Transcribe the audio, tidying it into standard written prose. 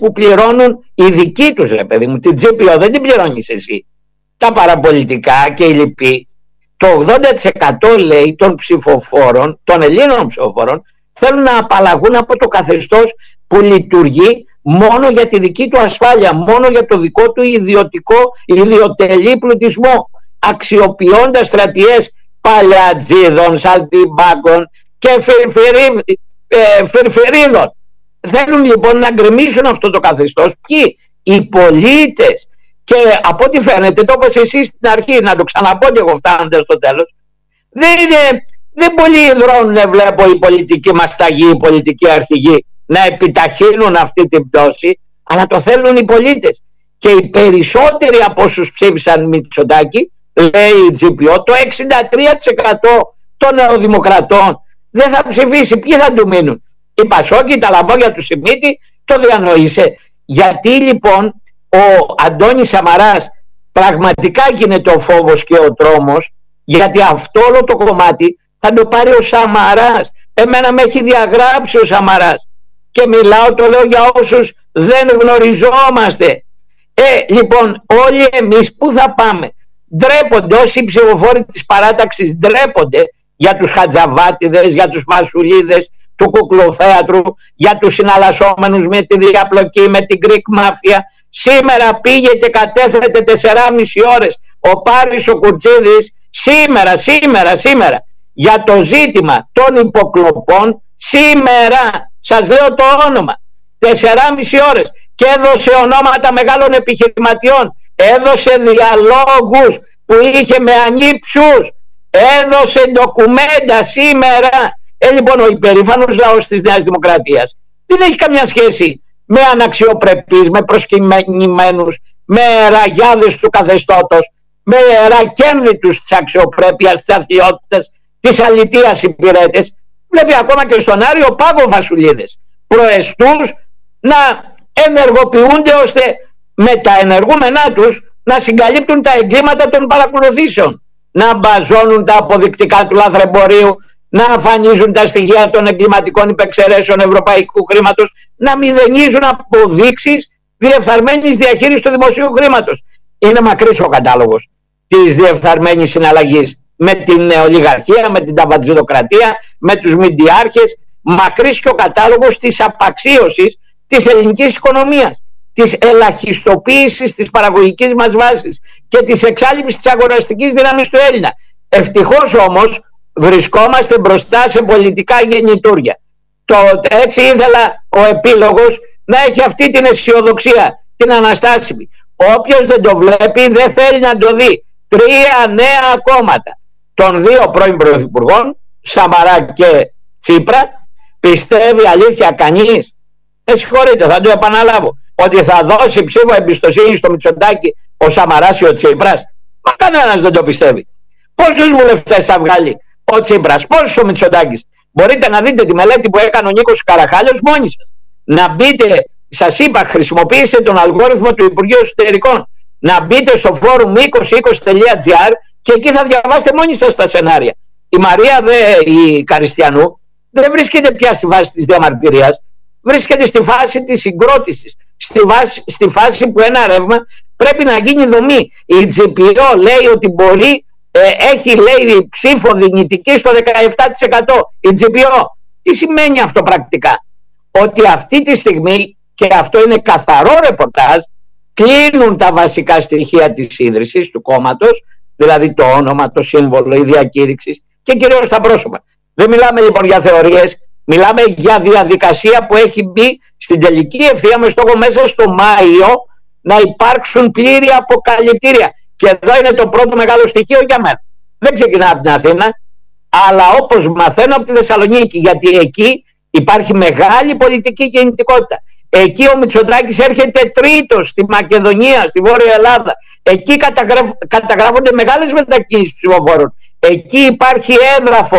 που πληρώνουν οι δικοί τους, ρε παιδί μου. Την GPO δεν την πληρώνεις εσύ. Τα παραπολιτικά και οι λοιποί, το 80% λέει των ψηφοφόρων, των Ελλήνων ψηφοφόρων, θέλουν να απαλλαγούν από το καθεστώς που λειτουργεί μόνο για τη δική του ασφάλεια, μόνο για το δικό του ιδιωτελή πλουτισμό, αξιοποιώντας στρατιές παλιατζίδων, σαλτιμπάκων και φυρφυρίδων. Θέλουν λοιπόν να γκρεμίσουν αυτό το καθεστώς. Ποιοι? Οι πολίτες. Και από ό,τι φαίνεται, το είπες εσύ στην αρχή, να το ξαναπώ και εγώ φτάνοντας στο τέλος, δεν πολύ δρώνουν, βλέπω, οι πολιτικοί μασταγοί, οι πολιτικοί αρχηγοί να επιταχύνουν αυτή την πτώση, αλλά το θέλουν οι πολίτες. Και οι περισσότεροι από όσους ψήφισαν Μητσοτάκη, λέει η GPO, το 63% των νεοδημοκρατών δεν θα ψηφίσει. Ποιοι θα του μείνουν? Οι Πασόκοι, τα λαμπόγια του Σιμίτη. Το διανοείσαι? Γιατί λοιπόν ο Αντώνης Σαμαράς πραγματικά γίνεται ο φόβος και ο τρόμος, γιατί αυτό όλο το κομμάτι θα το πάρει ο Σαμαράς. Εμένα με έχει διαγράψει ο Σαμαράς και μιλάω, το λέω για όσους δεν γνωριζόμαστε. Λοιπόν, όλοι εμείς πού θα πάμε? Ντρέπονται όσοι οι ψηφοφόροι της παράταξης, ντρέπονται για τους Χατζαβάτιδες, για τους Μασουλίδες του κουκλοθέατρου, για τους συναλλασσόμενους με τη διαπλοκή, με την Greek Mafia. Σήμερα πήγε και κατέθετε 4,5 ώρες ο Πάρης ο Κουρτσίδης, σήμερα για το ζήτημα των υποκλοπών. Σήμερα σας λέω το όνομα, 4,5 ώρες, και έδωσε ονόματα μεγάλων επιχειρηματιών, έδωσε διαλόγους που είχε με ανήψους, έδωσε ντοκουμέντα σήμερα. Λοιπόν, ο υπερήφανος λαός της Νέας Δημοκρατίας δεν έχει καμιά σχέση με αναξιοπρεπείς, με προσκυνημένους, με ραγιάδες του καθεστώτος, με ρακένδυτους της αξιοπρέπειας, της αθλιότητας, της αλητείας υπηρέτες. Βλέπει ακόμα και στον Άριο Πάγο βασουλίδες προεστούς να ενεργοποιούνται ώστε με τα ενεργούμενά τους να συγκαλύπτουν τα εγκλήματα των παρακολουθήσεων, να μπαζώνουν τα αποδεικτικά του λαθρεμπορίου, να αφανίζουν τα στοιχεία των εγκληματικών υπεξαιρέσεων ευρωπαϊκού χρήματος, να μηδενίζουν αποδείξεις διεφθαρμένης διαχείρισης του δημοσίου χρήματος. Είναι μακρύς ο κατάλογος της διεφθαρμένης συναλλαγής με την ολιγαρχία, με την ταβατζιδοκρατία, με τους μηντιάρχες. Μακρύς και ο κατάλογος της απαξίωσης της ελληνικής οικονομίας, της ελαχιστοποίησης της παραγωγικής μας βάσης και της εξάλληψης της αγοραστικής δύναμης του Έλληνα. Ευτυχώς όμως βρισκόμαστε μπροστά σε πολιτικά γεννητούρια. Έτσι ήθελα ο επίλογος να έχει αυτή την αισιοδοξία, την αναστάσιμη. Όποιος δεν το βλέπει δεν θέλει να το δει. 3 νέα κόμματα των 2 πρώην πρωθυπουργών, Σαμαρά και Τσίπρα, πιστεύει αλήθεια κανείς? Συγχωρείτε, θα το επαναλάβω, ότι θα δώσει ψήφο εμπιστοσύνη στο Μητσοτάκη ο Σαμαράς ή ο Τσίπρας? Μα κανένας δεν το πιστεύει. Πόσους βουλευτές θα βγάλει ο Τσίπρας, πόσους ο Μητσοτάκης? Μπορείτε να δείτε τη μελέτη που έκανε ο Νίκος Καραχάλιος μόνοι σας. Να μπείτε, σας είπα, χρησιμοποιήστε τον αλγόριθμο του Υπουργείου Εσωτερικών. Να μπείτε στο forum 2020.gr και εκεί θα διαβάσετε μόνοι σας τα σενάρια. Η Μαρία η Καριστιανού δεν βρίσκεται πια στη φάση της διαμαρτυρίας, βρίσκεται στη φάση της συγκρότησης, στη φάση που ένα ρεύμα πρέπει να γίνει δομή. Η GPO λέει ότι μπορεί, έχει λέει ψήφο δυνητική στο 17%. Η GPO. Τι σημαίνει αυτό πρακτικά? Ότι αυτή τη στιγμή, και αυτό είναι καθαρό ρεπορτάζ, κλείνουν τα βασικά στοιχεία της ίδρυσης του κόμματος, δηλαδή το όνομα, το σύμβολο, η διακήρυξη και κυρίως τα πρόσωπα. Δεν μιλάμε λοιπόν για θεωρίες, μιλάμε για διαδικασία που έχει μπει στην τελική ευθεία με στόχο μέσα στο Μάιο να υπάρξουν πλήρη αποκαλυπτήρια. Και εδώ είναι το πρώτο μεγάλο στοιχείο για μένα. Δεν ξεκινά από την Αθήνα, αλλά όπως μαθαίνω από τη Θεσσαλονίκη, γιατί εκεί υπάρχει μεγάλη πολιτική κινητικότητα. Εκεί ο Μητσοτάκης έρχεται τρίτος στη Μακεδονία, στη Βόρεια Ελλάδα. Εκεί καταγράφονται μεγάλες μετακινήσεις ψηφοφόρων. Εκεί υπάρχει έδαφος